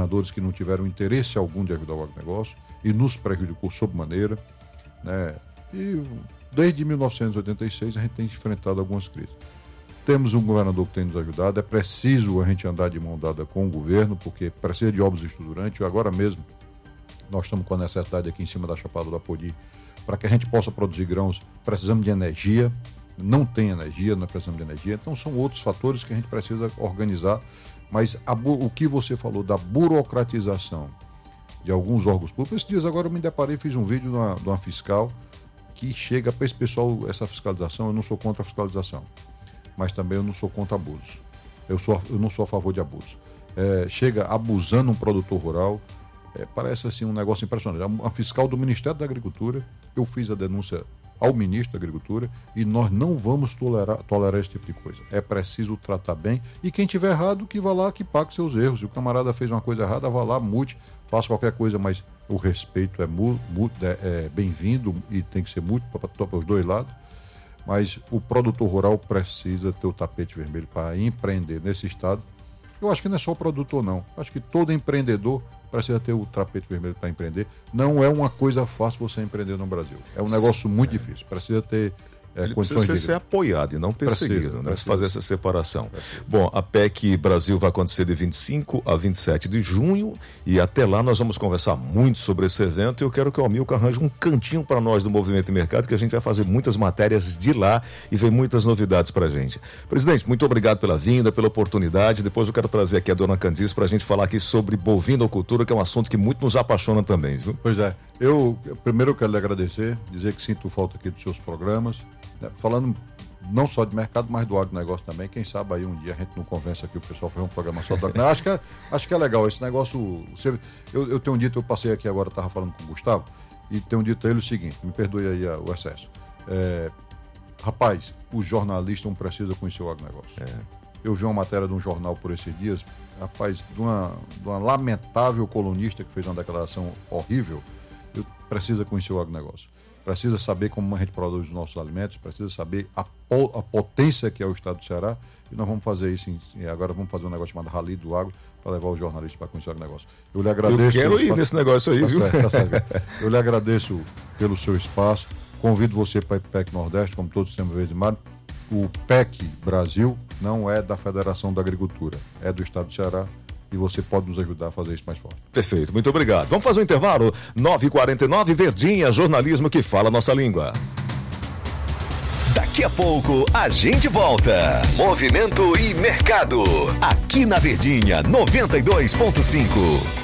governadores que não tiveram interesse algum de ajudar o agronegócio e nos prejudicou sobremaneira, né? E desde 1986 a gente tem enfrentado algumas crises. Temos um governador que tem nos ajudado, é preciso a gente andar de mão dada com o governo, porque precisa de obras estruturantes. Agora mesmo nós estamos com a necessidade aqui em cima da Chapada do Apodi, para que a gente possa produzir grãos, precisamos de energia, não tem energia, nós precisamos de energia, então são outros fatores que a gente precisa organizar, mas o que você falou da burocratização de alguns órgãos públicos, esses dias agora eu me deparei, fiz um vídeo de uma fiscal que chega para esse pessoal, essa fiscalização, eu não sou contra a fiscalização, mas também eu não sou contra abusos, eu não sou a favor de abusos, chega abusando um produtor rural, parece assim um negócio impressionante. A fiscal do Ministério da Agricultura, eu fiz a denúncia ao ministro da Agricultura e nós não vamos tolerar esse tipo de coisa. É preciso tratar bem e quem tiver errado, que vá lá, que pague seus erros. Se o camarada fez uma coisa errada, vá lá, mude, faça qualquer coisa, mas o respeito é bem-vindo e tem que ser mútuo para os dois lados. Mas o produtor rural precisa ter o tapete vermelho para empreender nesse estado. Eu acho que não é só o produtor, não. Acho que todo empreendedor precisa ter o tapete vermelho para empreender. Não é uma coisa fácil você empreender no Brasil. É um negócio muito difícil. Precisa ter condições precisa ser apoiado e não perseguido, né? Fazer essa separação. Bom, a PEC Brasil vai acontecer de 25 a 27 de junho e até lá nós vamos conversar muito sobre esse evento e eu quero que o Amilcar arranje um cantinho para nós do Movimento e Mercado, que a gente vai fazer muitas matérias de lá e ver muitas novidades para a gente. Presidente, muito obrigado pela vinda, pela oportunidade. Depois eu quero trazer aqui a dona Candice para a gente falar aqui sobre bovinocultura, que é um assunto que muito nos apaixona também, viu? Pois é. Eu primeiro quero lhe agradecer, dizer que sinto falta aqui dos seus programas, né? Falando não só de mercado, mas do agronegócio também. Quem sabe aí um dia a gente não convence aqui o pessoal a fazer um programa só do agronegócio. Acho que é legal esse negócio. Eu tenho um dito, eu passei aqui agora, estava falando com o Gustavo, e tenho dito a ele o seguinte, me perdoe aí o excesso. Rapaz, o jornalista não precisa conhecer o agronegócio. Eu vi uma matéria de um jornal por esses dias, rapaz, de uma lamentável colunista que fez uma declaração horrível. Precisa conhecer o agronegócio, precisa saber como a gente produz os nossos alimentos, precisa saber a potência que é o estado do Ceará, e nós vamos fazer isso, agora vamos fazer um negócio chamado Rally do Agro, para levar os jornalistas para conhecer o negócio. Eu lhe agradeço. Eu quero ir nesse negócio aí, viu? Tá certo. Eu lhe agradeço pelo seu espaço, convido você para ir para o PEC Nordeste, como todos temos vez de mar. O PEC Brasil não é da Federação da Agricultura, é do estado do Ceará. E você pode nos ajudar a fazer isso mais forte. Perfeito, muito obrigado. Vamos fazer um intervalo? 9h49, Verdinha, jornalismo que fala a nossa língua. Daqui a pouco a gente volta. Movimento e Mercado. Aqui na Verdinha 92.5.